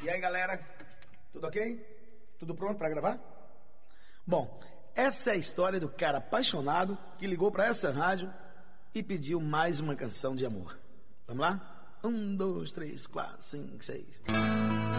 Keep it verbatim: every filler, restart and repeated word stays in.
E aí, galera? Tudo ok? Tudo pronto para gravar? Bom, essa é a história do cara apaixonado que ligou para essa rádio e pediu mais uma canção de amor. Vamos lá? Um, dois, três, quatro, cinco, seis...